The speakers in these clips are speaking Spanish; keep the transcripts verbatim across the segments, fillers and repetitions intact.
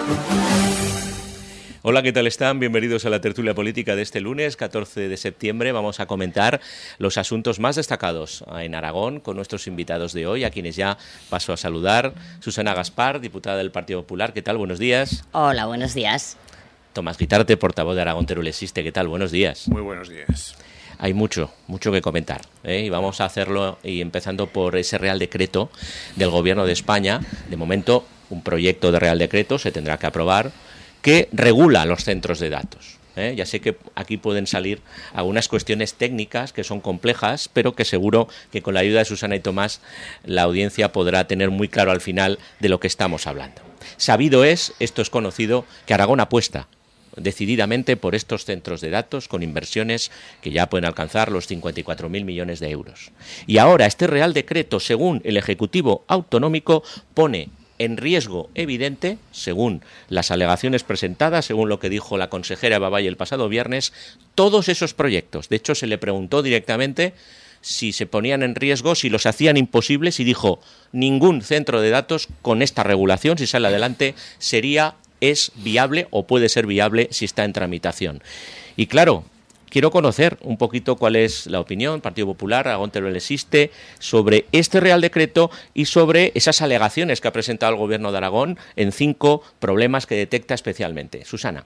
Hola, ¿qué tal están? Bienvenidos a la tertulia política de este lunes, catorce de septiembre. Vamos a comentar los asuntos más destacados en Aragón con nuestros invitados de hoy, a quienes ya paso a saludar. Susana Gaspar, diputada del Partido Popular. ¿Qué tal? Buenos días. Hola, buenos días. Tomás Guitarte, portavoz de Aragón Teruel Existe. ¿Qué tal? Buenos días. Muy buenos días. Hay mucho, mucho que comentar, ¿eh? Y vamos a hacerlo y empezando por ese Real Decreto del Gobierno de España. De momento, un proyecto de Real Decreto se tendrá que aprobar que regula los centros de datos. ¿eh? Ya sé que aquí pueden salir algunas cuestiones técnicas que son complejas, pero que seguro que con la ayuda de Susana y Tomás la audiencia podrá tener muy claro al final de lo que estamos hablando. Sabido es, esto es conocido, que Aragón apuesta decididamente por estos centros de datos con inversiones que ya pueden alcanzar los cincuenta y cuatro mil millones de euros. Y ahora este Real Decreto, según el Ejecutivo Autonómico, pone en riesgo evidente, según las alegaciones presentadas, según lo que dijo la consejera Eva Valle el pasado viernes, todos esos proyectos. De hecho, se le preguntó directamente si se ponían en riesgo, si los hacían imposibles, y dijo: ningún centro de datos con esta regulación, si sale adelante, sería, es viable o puede ser viable si está en tramitación. Y claro, quiero conocer un poquito cuál es la opinión Partido Popular, Aragón Teruel Existe, sobre este Real Decreto y sobre esas alegaciones que ha presentado el Gobierno de Aragón en cinco problemas que detecta especialmente. Susana.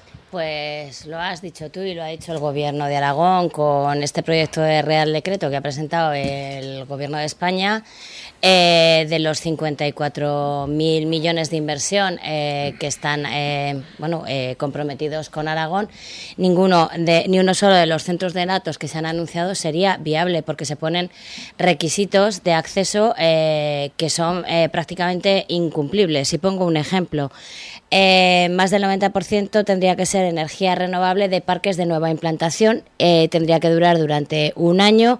Pues lo has dicho tú y lo ha dicho el Gobierno de Aragón con este proyecto de Real Decreto que ha presentado el Gobierno de España. Eh, de los cincuenta y cuatro mil millones de inversión eh, que están eh, bueno, eh, comprometidos con Aragón, ninguno de, ni uno solo de los centros de datos que se han anunciado sería viable, porque se ponen requisitos de acceso eh, que son eh, prácticamente incumplibles. Si pongo un ejemplo, eh, más del noventa por ciento tendría que ser energía renovable de parques de nueva implantación, eh, tendría que durar durante un año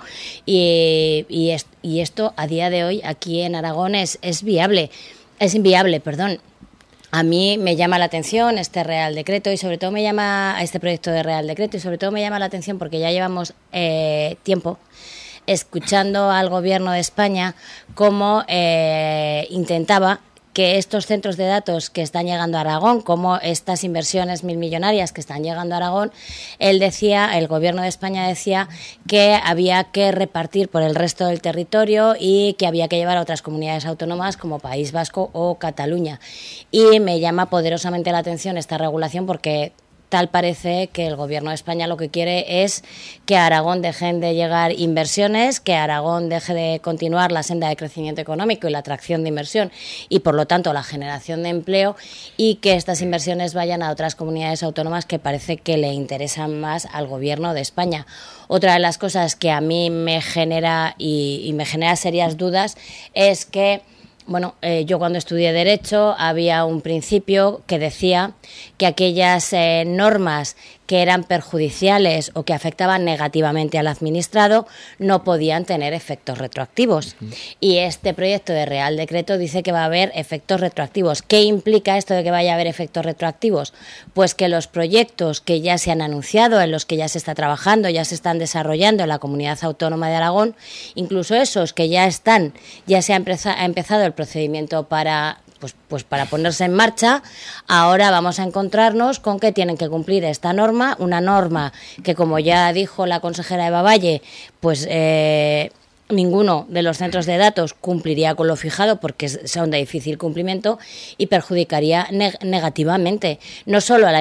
y, y, est- y esto a día de hoy aquí en Aragón es, es viable, es inviable, perdón. A mí me llama la atención este Real Decreto y sobre todo me llama a este proyecto de Real Decreto y sobre todo me llama la atención porque ya llevamos eh, tiempo escuchando al Gobierno de España cómo eh, intentaba que estos centros de datos que están llegando a Aragón, como estas inversiones mil millonarias que están llegando a Aragón, él decía, el Gobierno de España decía que había que repartir por el resto del territorio y que había que llevar a otras comunidades autónomas como País Vasco o Cataluña. Y me llama poderosamente la atención esta regulación porque tal parece que el Gobierno de España lo que quiere es que a Aragón dejen de llegar inversiones, que Aragón deje de continuar la senda de crecimiento económico y la atracción de inversión y, por lo tanto, la generación de empleo, y que estas inversiones vayan a otras comunidades autónomas que parece que le interesan más al Gobierno de España. Otra de las cosas que a mí me genera y, y me genera serias dudas es que Bueno, eh, yo cuando estudié Derecho había un principio que decía que aquellas eh, normas que eran perjudiciales o que afectaban negativamente al administrado no podían tener efectos retroactivos. Uh-huh. Y este proyecto de Real Decreto dice que va a haber efectos retroactivos. ¿Qué implica esto de que vaya a haber efectos retroactivos? Pues que los proyectos que ya se han anunciado, en los que ya se está trabajando, ya se están desarrollando en la Comunidad Autónoma de Aragón, incluso esos que ya están, ya se ha, empeza- ha empezado el procedimiento para... Pues, pues para ponerse en marcha, ahora vamos a encontrarnos con que tienen que cumplir esta norma, una norma que, como ya dijo la consejera Eva Valle, pues eh, ninguno de los centros de datos cumpliría con lo fijado porque son de difícil cumplimiento y perjudicaría neg- negativamente no solo a la